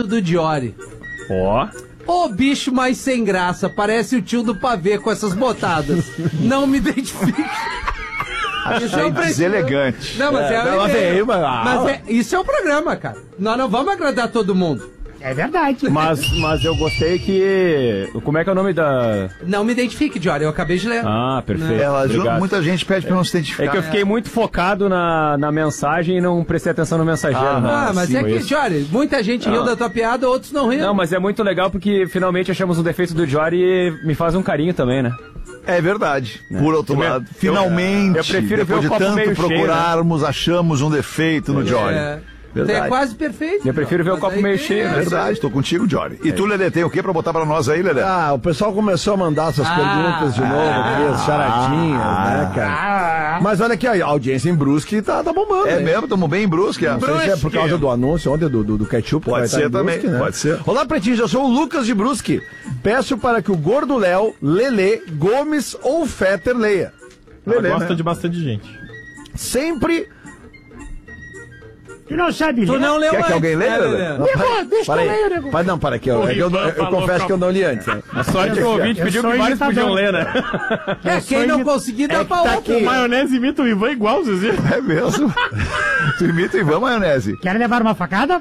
do Diori. Ó. Ô bicho mais sem graça, parece o tio do pavê com essas botadas. Não me identifique. Achei deselegante. Não, mas mas isso é o programa, cara. Nós não vamos agradar todo mundo. É verdade. Mas eu gostei que... Como é que é o nome da... Não me identifique, Diori, eu acabei de ler. Ah, perfeito. Muita gente pede pra não se identificar. É que eu fiquei muito focado na mensagem e não prestei atenção no mensageiro. Mas sim, é que, Diori, muita gente riu da tua piada, outros não riram. Não, mas é muito legal porque finalmente achamos o defeito do Diori e me faz um carinho também, né? É verdade. Por outro lado, finalmente, eu prefiro depois ver o de copo tanto meio cheio, procurarmos, achamos um defeito no Diori. É quase perfeito. Eu prefiro ver o copo meio cheio. É verdade, tô contigo, Diori. E tu, Lelê, tem o que pra botar pra nós aí, Lelê? O pessoal começou a mandar essas perguntas de novo, as charadinhas, né, cara? Mas olha aqui, a audiência em Brusque tá bombando. É mesmo? Tamo bem em Brusque. Não sei se é por causa do anúncio ontem do ketchup. Pode ser também, Brusque, né? pode ser. Olá, pretinhos, eu sou o Lucas de Brusque. Peço para que o Gordo Léo, Lelê, Gomes ou Fetter leia. Lelê, gosta de bastante gente. Sempre... Tu não sabe Tu ler? não leu Quer antes, que alguém leia, Lelê? Deixa eu ler, nego. Para aqui, eu confesso que eu não li antes. Né? A sorte que o ouvinte pediu que vários podiam ler, né? Quem não conseguir dá pra outro. O Maionese imita o Ivan igual, Zezé. É mesmo? Tu imita o Ivan, Maionese? Quer levar uma facada?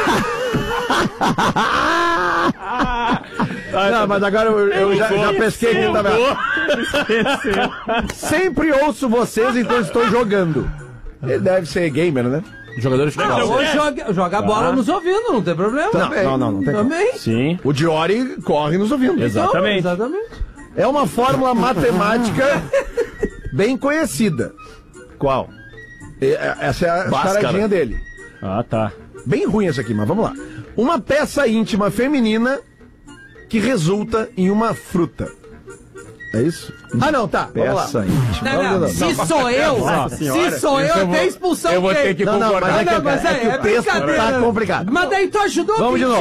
Não, mas agora eu já pesquei aqui também. Sempre ouço vocês enquanto estou jogando. Ele deve ser gamer, né? Jogadores de futebol. Ou joga bola nos ouvindo, não tem problema. Não tem como. Também. Sim. O Diori corre nos ouvindo. Exatamente. Exatamente. É uma fórmula matemática bem conhecida. Qual? Essa é a charadinha dele. Ah, tá. Bem ruim essa aqui, mas vamos lá. Uma peça íntima feminina que resulta em uma fruta. É isso? Não, tá. Vamos lá. Peça íntima. Não. Se sou eu, até expulsão eu vou ter que concordar. Mas é o texto brincadeira. tá complicado. Mas daí tu ajudou Vamos de novo.